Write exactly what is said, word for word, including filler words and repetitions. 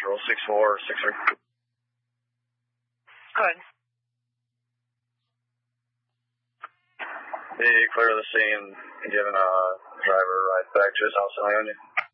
Central, six four six three. Go ahead. Be clear of the scene, giving a driver a ride back to his house in Ionia.